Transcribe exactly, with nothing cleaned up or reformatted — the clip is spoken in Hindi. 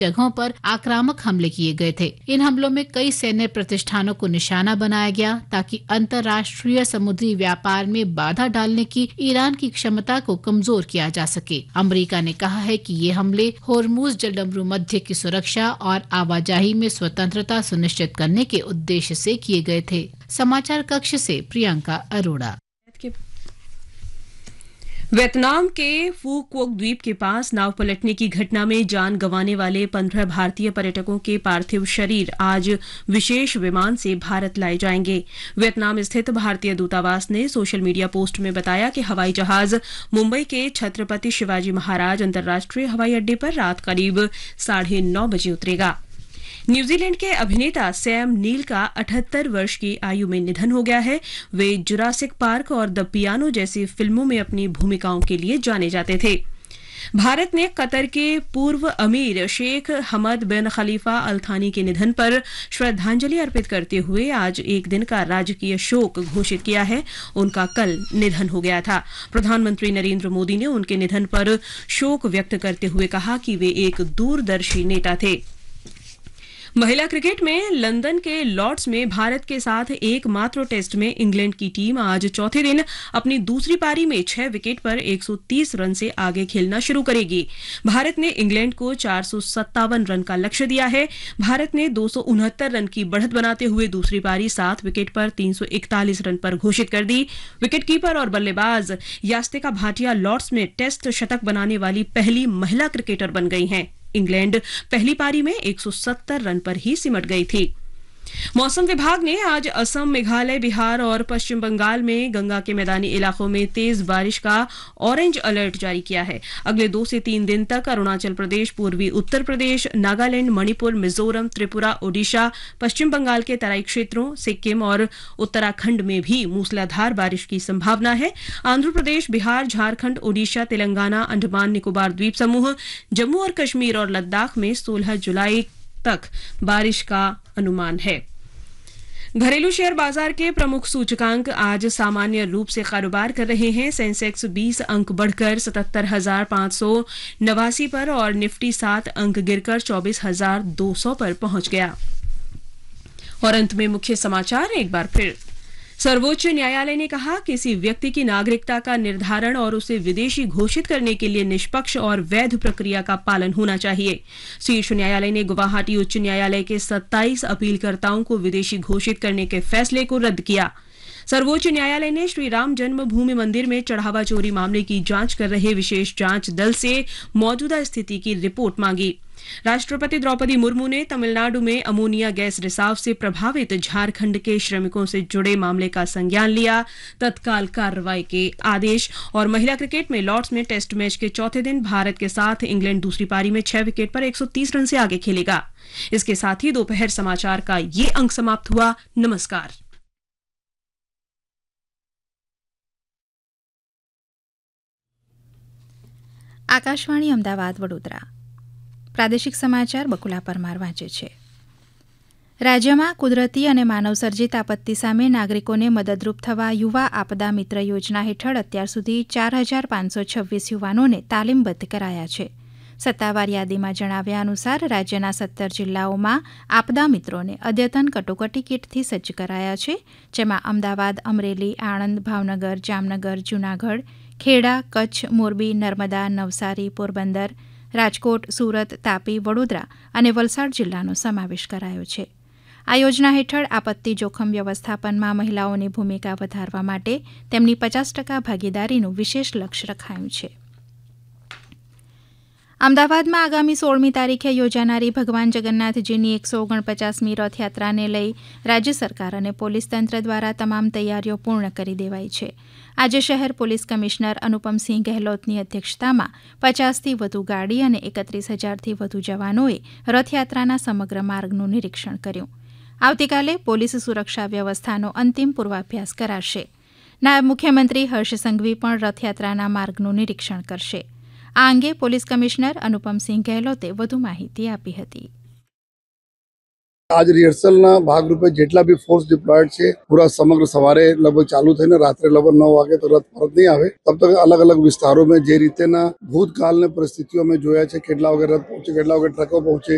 जगहों पर आक्रामक हमले किए गए थे। इन हमलों में कई सैन्य प्रतिष्ठानों को निशाना बनाया गया ताकि अंतर्राष्ट्रीय समुद्री व्यापार में बाधा डालने की ईरान की क्षमता को कमजोर किया जा सके। अमेरिका ने कहा है कि ये हमले होर्मुज जलडमरू मध्य की सुरक्षा और आवाजाही में स्वतंत्रता सुनिश्चित करने के उद्देश्य से किए गए थे। समाचार कक्ष से प्रियंका अरोड़ा। वियतनाम के फू क्वोक द्वीप के पास नाव पलटने की घटना में जान गंवाने वाले पंद्रह भारतीय पर्यटकों के पार्थिव शरीर आज विशेष विमान से भारत लाए जाएंगे। वियतनाम स्थित भारतीय दूतावास ने सोशल मीडिया पोस्ट में बताया कि हवाई जहाज मुंबई के छत्रपति शिवाजी महाराज अंतर्राष्ट्रीय हवाई अड्डे पर रात करीब साढ़े नौ बजे उतरेगा। न्यूजीलैंड के अभिनेता सैम नील का अठहत्तर वर्ष की आयु में निधन हो गया है। वे जुरासिक पार्क और द पियानो जैसी फिल्मों में अपनी भूमिकाओं के लिए जाने जाते थे। भारत ने कतर के पूर्व अमीर शेख हमद बिन खलीफा अल थानी के निधन पर श्रद्धांजलि अर्पित करते हुए आज एक दिन का राजकीय शोक घोषित किया है। उनका कल निधन हो गया था। प्रधानमंत्री नरेंद्र मोदी ने उनके निधन पर शोक व्यक्त करते हुए कहा कि वे एक दूरदर्शी नेता थे। महिला क्रिकेट में लंदन के लॉर्ड्स में भारत के साथ एकमात्र टेस्ट में इंग्लैंड की टीम आज चौथे दिन अपनी दूसरी पारी में छह विकेट पर एक सौ तीस रन से आगे खेलना शुरू करेगी। भारत ने इंग्लैंड को चार सौ सत्तावन रन का लक्ष्य दिया है। भारत ने दो सौ उनहत्तर रन की बढ़त बनाते हुए दूसरी पारी सात विकेट पर तीन सौ इकतालीस रन पर घोषित कर दी। विकेटकीपर और बल्लेबाज यास्तिका भाटिया लॉर्ड्स में टेस्ट शतक बनाने वाली पहली महिला क्रिकेटर बन गई हैं। इंग्लैंड पहली पारी में एक सौ सत्तर रन पर ही सिमट गई थी। मौसम विभाग ने आज असम, मेघालय, बिहार और पश्चिम बंगाल में गंगा के मैदानी इलाकों में तेज बारिश का ऑरेंज अलर्ट जारी किया है। अगले दो से तीन दिन तक अरुणाचल प्रदेश, पूर्वी उत्तर प्रदेश, नागालैंड, मणिपुर, मिजोरम, त्रिपुरा, ओडिशा, पश्चिम बंगाल के तराई क्षेत्रों, सिक्किम और उत्तराखंड में भी मूसलाधार बारिश की संभावना है। आंध्र प्रदेश, बिहार, झारखंड, ओडिशा, तेलंगाना, अंडमान निकोबार द्वीप समूह, जम्मू और कश्मीर और लद्दाख में सोलह जुलाई तक बारिश का अनुमान है। घरेलू शेयर बाजार के प्रमुख सूचकांक आज सामान्य रूप से कारोबार कर रहे हैं। सेंसेक्स बीस अंक बढ़कर सतहत्तर हजार पांच सौ नवासी पर और निफ्टी सात अंक गिरकर चौबीस हजार दो सौ पर पहुंच गया। और अंत में मुख्य समाचार एक बार फिर। सर्वोच्च न्यायालय ने कहा किसी व्यक्ति की नागरिकता का निर्धारण और उसे विदेशी घोषित करने के लिए निष्पक्ष और वैध प्रक्रिया का पालन होना चाहिए। शीर्ष न्यायालय ने गुवाहाटी उच्च न्यायालय के सत्ताईस अपीलकर्ताओं को विदेशी घोषित करने के फैसले को रद्द किया। सर्वोच्च न्यायालय ने श्री राम जन्मभूमि मंदिर में चढ़ावा चोरी मामले की जांच कर रहे विशेष जांच दल से मौजूदा स्थिति की रिपोर्ट मांगी। राष्ट्रपति द्रौपदी मुर्मू ने तमिलनाडु में अमोनिया गैस रिसाव से प्रभावित झारखंड के श्रमिकों से जुड़े मामले का संज्ञान लिया। तत्काल कार्रवाई के आदेश। और महिला क्रिकेट में लॉर्ड्स में टेस्ट मैच के चौथे दिन भारत के साथ इंग्लैंड दूसरी पारी में छह विकेट पर एक सौ तीस रन से आगे खेलेगा। इसके साथ ही दोपहर समाचार का ये अंक समाप्त हुआ। नमस्कार। આકાશવાણી અમદાવાદ વડોદરા પ્રાદેશિક સમાચાર બકુલા પરમાર વાંચે છે। રાજ્યમાં કુદરતી અને માનવસર્જિત આપત્તિ સામે નાગરિકોને મદદરૂપ થવા યુવા આપદા મિત્ર યોજના હેઠળ અત્યાર સુધી ચાર હજાર પાંચસો છવ્વીસ યુવાનોને તાલીમબદ્ધ કરાયા છે। સત્તાવાર યાદીમાં જણાવ્યા અનુસાર રાજ્યના સત્તર જિલ્લાઓમાં આપદા મિત્રોને અદ્યતન કટોકટી કીટથી સજ્જ કરાયા છે, જેમાં અમદાવાદ, અમરેલી, આણંદ, ભાવનગર, જામનગર, જૂનાગઢ, ખેડા, કચ્છ, મોરબી, નર્મદા, નવસારી, પોરબંદર, રાજકોટ, સુરત, તાપી, વડોદરા અને વલસાડ જિલ્લાનો સમાવેશ કરાયો છે। આ યોજના હેઠળ આપત્તિ જોખમ વ્યવસ્થાપનમાં મહિલાઓની ભૂમિકા વધારવા માટે તેમની પચાસ ટકા ભાગીદારીનું વિશેષ લક્ષ્ય રખાયું છે। અમદાવાદમાં આગામી સોળમી તારીખે યોજાનારી ભગવાન જગન્નાથજીની એકસો ઓગણપચાસમી રથયાત્રાને લઈ રાજ્ય સરકાર અને પોલીસ તંત્ર દ્વારા તમામ તૈયારીઓ પૂર્ણ કરી દેવાઈ છે। આજે શહેર પોલીસ કમિશનર અનુપમસિંહ ગહેલોતની અધ્યક્ષતામાં પચાસથી વધુ ગાડી અને એકત્રીસ હજારથી વધુ જવાનોએ રથયાત્રાના સમગ્ર માર્ગનું નિરીક્ષણ કર્યું। આવતીકાલે પોલીસ સુરક્ષા વ્યવસ્થાનો અંતિમ પૂર્વાભ્યાસ કરાશે। નાયબ મુખ્યમંત્રી હર્ષ સંઘવી પણ રથયાત્રાના માર્ગનું નિરીક્ષણ કરશે। આ અંગે પોલીસ કમિશનર અનુપમસિંહ ગહેલોતે વધુ માહિતી આપી હતી। आज रिहर्सल ना भागरूपे जेटला भी फोर्स डिप्लॉयड छे पूरा समग्र सवारे लगभग चालू थईने रात्रे लगभग नौ वागे तो रथ परत नहीं आवे तब तक अलग अलग विस्तारों में जे रीते ना भूतकाल ने परिस्थितियों में जोया छे केटલા वगे रथ पहुंचे केटલા वगे ट्रको पहुंचे